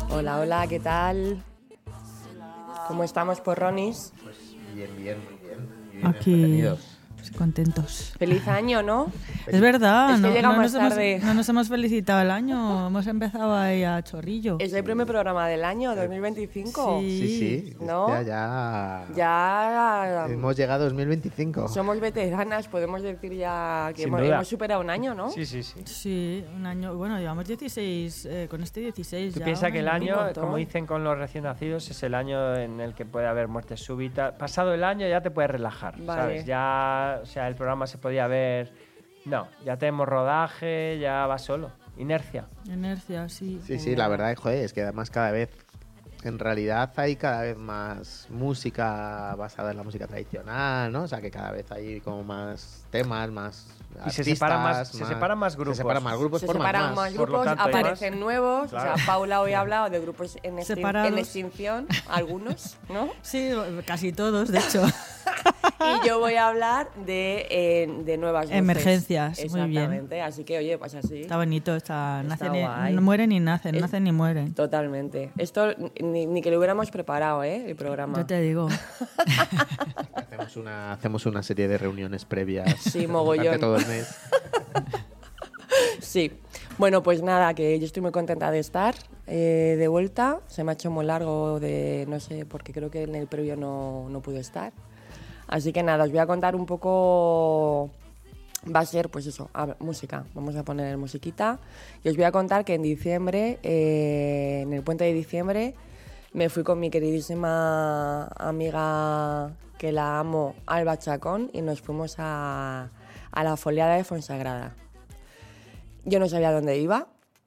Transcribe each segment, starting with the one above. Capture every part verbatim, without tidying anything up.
Hola, hola, ¿qué tal? ¿Cómo estamos, porronis? Pues bien, bien, muy bien. Muy bien, Aquí entretenidos. contentos. Feliz año, ¿no? Es verdad, Es que no, llegamos no nos tarde. Hemos, no nos hemos felicitado el año, hemos empezado ahí a chorrillo. Es el primer programa del año, dos mil veinticinco. Sí. Sí, sí. ¿No? Ya, ya. Ya Hemos llegado a dos mil veinticinco. somos veteranas, podemos decir ya que Sin hemos, duda. hemos superado un año, ¿no? Sí, sí, sí. Sí, un año. Bueno, llevamos dieciséis, eh, con este dieciséis Tú ya. piensas que el un año, montón. como dicen con los recién nacidos, es el año en el que puede haber muerte súbita. Pasado el año ya te puedes relajar, Vale. ¿sabes? Ya, o sea, el programa se podía ver. No, ya tenemos rodaje, ya va solo. Inercia. Inercia, sí. Sí, sí, la verdad, joder, es que además cada vez, en realidad hay cada vez más música basada en la música tradicional, ¿no? O sea, que cada vez hay como más temas, más Y se artistas, separan más- se separan más grupos. Se separan más grupos, Se forman separan más. más Por lo grupos, tanto, hay más- aparecen nuevos. Claro. O sea, Paula hoy ha hablado de grupos en, extin- Separados. en extinción, algunos, ¿no? Sí, casi todos, de hecho. Y yo voy a hablar de, eh, de nuevas voces. Emergencias, muy bien. Exactamente, así que, oye, pues así. Está bonito, está, Está nacen y- guay. no mueren ni nacen, Es- nacen ni mueren. Totalmente. Esto ni, ni que lo hubiéramos preparado, ¿eh? El programa. Yo te digo. Hacemos una, hacemos una serie de reuniones previas. Sí, mogollón. durante todo el mes. Sí. Bueno, pues nada, que yo estoy muy contenta de estar eh, de vuelta. Se me ha hecho muy largo de, no sé, porque creo que en el previo no, no pude estar. Así que nada, os voy a contar un poco. Va a ser, pues eso, a ver, música. Vamos a poner musiquita. Y os voy a contar que en diciembre, eh, en el puente de diciembre, me fui con mi queridísima amiga, que la amo, Alba Chacón, y nos fuimos a, a la foliada de Fonsagrada. Yo no sabía dónde iba.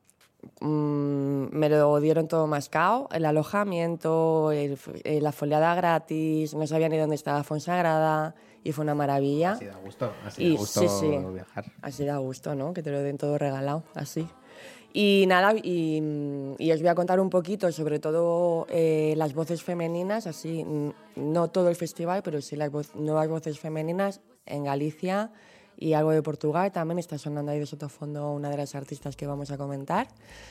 Mm, me lo dieron todo mascado, el alojamiento, el- eh, la foliada gratis, no sabía ni dónde estaba Fonsagrada y fue una maravilla. Así da gusto, así Y da gusto sí, sí. viajar. Así da gusto, ¿no? Que te lo den todo regalado, así. Y nada, y, y os voy a contar un poquito, sobre todo eh, las voces femeninas, así, mm, no todo el festival, pero sí las voz- nuevas voces femeninas en Galicia y algo de Portugal. También está sonando ahí de sotofondo una de las artistas que vamos a comentar.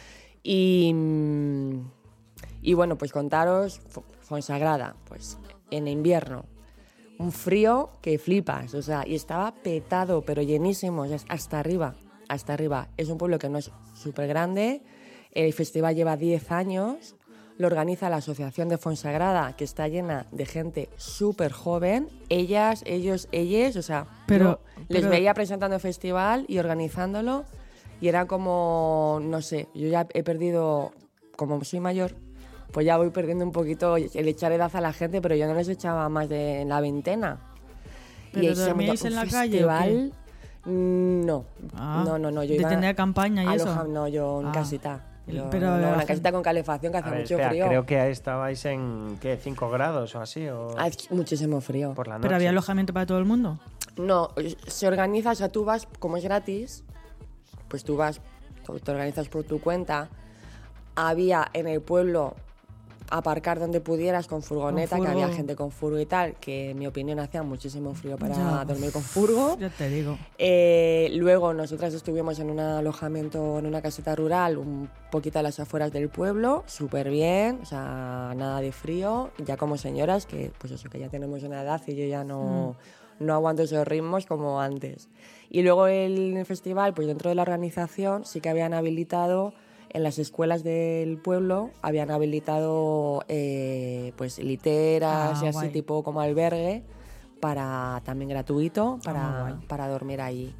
Y, mm, y bueno, pues contaros, Fo- Fonsagrada, pues en invierno, un frío que flipas, o sea, y estaba petado, pero llenísimo, o sea, hasta arriba, hasta arriba. Es un pueblo que no es súper grande, el festival lleva diez años, lo organiza la Asociación de Fonsagrada, que está llena de gente súper joven, ellas, ellos, ellas, o sea, Pero- yo les pero- veía presentando el festival y organizándolo, y era como, no sé, yo ya he perdido, como soy mayor, pues ya voy perdiendo un poquito el echar edad a la gente, pero yo no les echaba más de la veintena. ¿Pero se dormíais montó en un la calle o qué? festival, mm, No, Ah, no, no, no. Yo de iba tender campaña y aloja- eso. No, yo en Ah. casita. Yo- Pero no, la una gente- casita con calefacción que A hace ver, mucho espera, frío. creo que estabais en, ¿qué? cinco grados o así, o Hace muchísimo frío. por la noche. ¿Pero había alojamiento para todo el mundo? No, se organiza, o sea, tú vas, como es gratis, pues tú vas, te organizas por tu cuenta. Había en el pueblo aparcar donde pudieras con furgoneta, Con que había furgo. gente con furgo y tal, que en mi opinión hacía muchísimo frío para Ya. dormir con furgo. Ya te digo. Eh, luego nosotras estuvimos en un alojamiento, en una caseta rural, un poquito a las afueras del pueblo, súper bien, o sea, nada de frío, ya como señoras, que pues eso, que ya tenemos una edad y yo ya no, no aguanto esos ritmos como antes. Y luego el, el festival, pues dentro de la organización sí que habían habilitado, en las escuelas del pueblo, habían habilitado eh, pues literas Ah, y así guay. tipo como albergue, para también gratuito, para, Ah, guay. para dormir allí.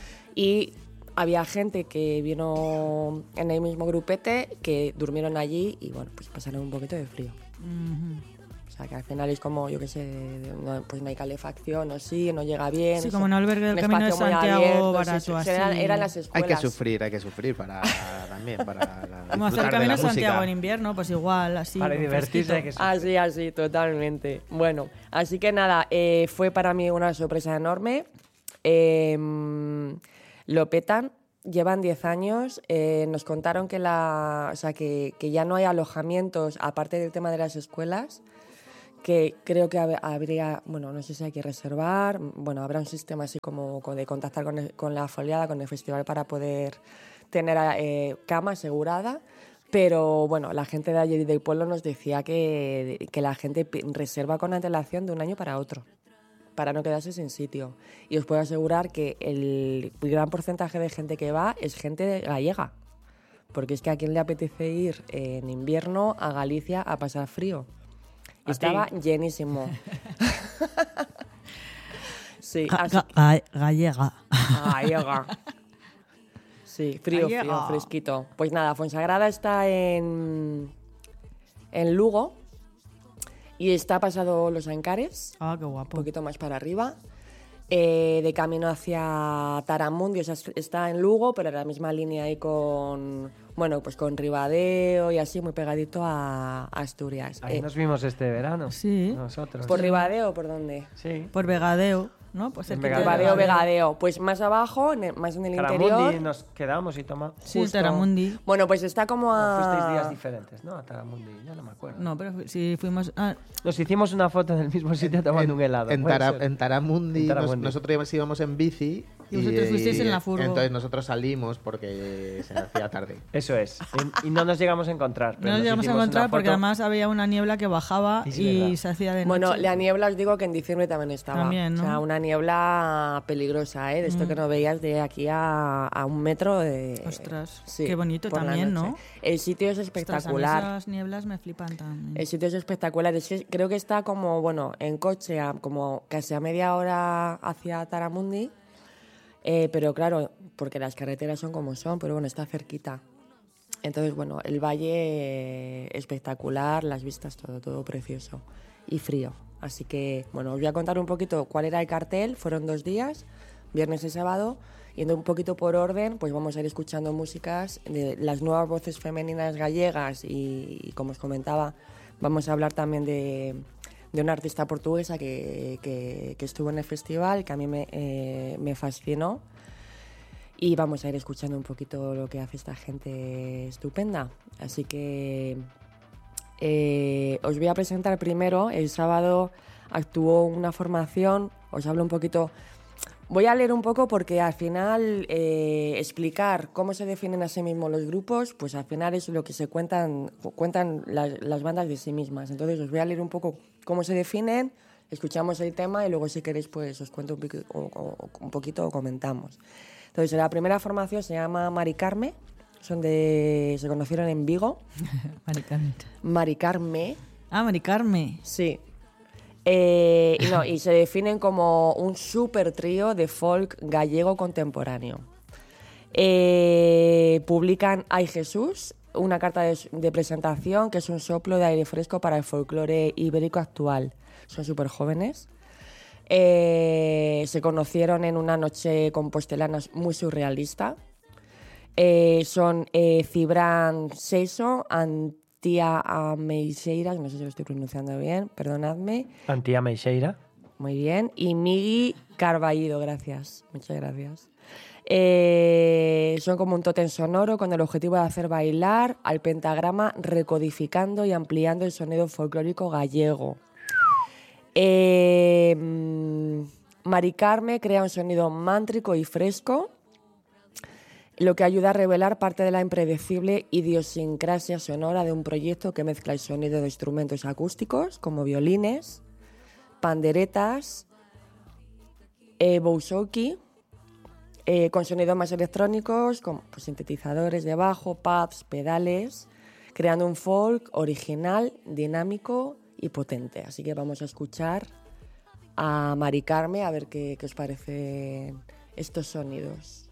Y había gente que vino en el mismo grupete, que durmieron allí y bueno, pues pasaron un poquito de frío. Ujú. O sea, que al final es como, yo qué sé, no, pues no hay calefacción o sí, no llega bien. Sí, o como sea, en albergue del un Camino de espacio muy Santiago, abierto, barato, sí, sí, así. eran, eran las Hay escuelas. que sufrir, hay que sufrir para también, para Como hacer disfrutar el de Camino la de Santiago música. en invierno, pues igual, así. Para con divertirse hay que fresquito. Así, así, totalmente. Bueno, así que nada, eh, fue para mí una sorpresa enorme. Eh, lo petan, llevan diez años. Eh, nos contaron que, la, o sea, que, que ya no hay alojamientos, aparte del tema de las escuelas, que creo que hab- habría, bueno, no sé si hay que reservar, bueno, habrá un sistema así como co- de contactar con, el- con la foliada, con el festival, para poder tener eh, cama asegurada. Pero bueno, la gente de allí del pueblo nos decía que, que la gente pi- reserva con antelación de un año para otro, para no quedarse sin sitio. Y os puedo asegurar que el gran porcentaje de gente que va es gente gallega. Porque es que a quién le apetece ir en invierno a Galicia a pasar frío. Y ¿A estaba ti? llenísimo. Sí, Ga- así ga- ga- gallega. gallega. Sí, frío, frío, Gallega. fresquito. Pues nada, Fuensagrada está en, en Lugo y está pasado Los Ancares, Ah, qué un guapo. poquito más para arriba. Eh, de camino hacia Taramundi, o sea, está en Lugo, pero en la misma línea ahí con, bueno, pues con Ribadeo y así, muy pegadito a, a Asturias. Ahí Eh, nos vimos este verano. Sí. Nosotros. ¿Por Ribadeo o por dónde? Sí. Por Vegadeo, ¿no? Pues En cerquita de Vegadeo. Ribadeo, Vegadeo. Pues más abajo, en el- más en el Taramundi interior. nos quedamos y toma. Sí, justo. Taramundi. Bueno, pues está como No, a... fuisteis días diferentes, ¿no? A Taramundi, ya no me acuerdo. No, pero fu- si fuimos... Ah, Nos hicimos una foto en el mismo sitio tomando un helado. En, ¿puede Tara- ser? en Taramundi, En nos- Taramundi. nosotros íbamos en bici. Y vosotros fuisteis en la furgo. Entonces nosotros salimos porque se hacía tarde. Eso es. Y, y no nos llegamos a encontrar. pero no nos llegamos a hicimos una encontrar porque foto. además había una niebla que bajaba Sí, sí, y verdad. se hacía de noche. Bueno, la niebla os digo que en diciembre también estaba. También, ¿no? O sea, una niebla peligrosa, ¿eh? De esto que no veías de aquí a, a un metro de... Ostras, Sí, qué bonito por la también, noche. ¿no? El sitio es Ostras, a mí espectacular. esas nieblas me flipan también. El sitio es espectacular. Es que creo que está como, bueno, en coche, a- como casi a media hora hacia Taramundi. Eh, pero claro, porque las carreteras son como son, pero bueno, está cerquita. Entonces, bueno, el valle eh, espectacular, las vistas, todo, todo precioso. Y frío. Así que, bueno, os voy a contar un poquito cuál era el cartel. Fueron dos días, viernes y sábado. Yendo un poquito por orden, pues vamos a ir escuchando músicas de las nuevas voces femeninas gallegas y, y como os comentaba, vamos a hablar también de, de una artista portuguesa que, que, que estuvo en el festival, que a mí me, eh, me fascinó. Y vamos a ir escuchando un poquito lo que hace esta gente estupenda. Así que eh, os voy a presentar primero. El sábado actuó una formación, os hablo un poquito... Voy a leer un poco porque al final eh, explicar cómo se definen a sí mismos los grupos, pues al final es lo que se cuentan, cuentan las, las bandas de sí mismas. Entonces os voy a leer un poco cómo se definen, escuchamos el tema y luego si queréis pues os cuento un, pico, o, o, un poquito o comentamos. Entonces la primera formación se llama Mari Carme, son de, se conocieron en Vigo. Mari Carme. Mari Carme, Ah, Mari Carme. sí. Eh, y, no, y se definen como un super trío de folk gallego contemporáneo. Eh, publican Ay Jesús, una carta de, de presentación que es un soplo de aire fresco para el folclore ibérico actual. Son súper jóvenes. Eh, se conocieron en una noche compostelana muy surrealista. Eh, son eh, Cibran Seiso, Antía Ameixeiras, no sé si lo estoy pronunciando bien, perdonadme. Antía Meixeira. Muy bien. Y Migi Carballido, gracias. Muchas gracias. Eh, son como un tótem sonoro con el objetivo de hacer bailar al pentagrama, recodificando y ampliando el sonido folclórico gallego. Eh, Mari Carme crea un sonido mántrico y fresco, lo que ayuda a revelar parte de la impredecible idiosincrasia sonora de un proyecto que mezcla el sonido de instrumentos acústicos como violines, panderetas, eh, bouzouki, eh, con sonidos más electrónicos como pues, sintetizadores de bajo, pads, pedales, creando un folk original, dinámico y potente. Así que vamos a escuchar a Mari Carme a ver qué, qué os parecen estos sonidos.